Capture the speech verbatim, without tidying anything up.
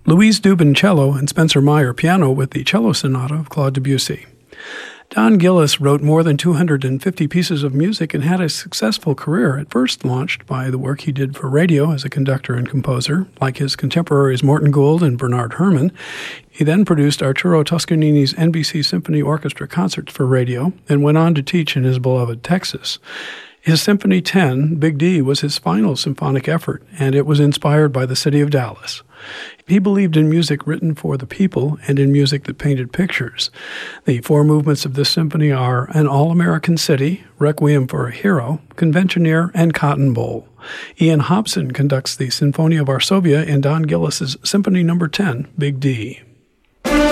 Louise Dubin cello, and Spencer Meyer piano with the Cello Sonata of Claude Debussy. Don Gillis wrote more than two hundred fifty pieces of music and had a successful career, at first launched by the work he did for radio as a conductor and composer, like his contemporaries Morton Gould and Bernard Herrmann. He then produced Arturo Toscanini's N B C Symphony Orchestra concerts for radio and went on to teach in his beloved Texas. His Symphony ten, Big D, was his final symphonic effort, and it was inspired by the city of Dallas. He believed in music written for the people and in music that painted pictures. The four movements of this symphony are An All-American City, Requiem for a Hero, Conventioneer, and Cotton Bowl. Ian Hobson conducts the Sinfonia Varsovia in Don Gillis's Symphony Number ten, Big D.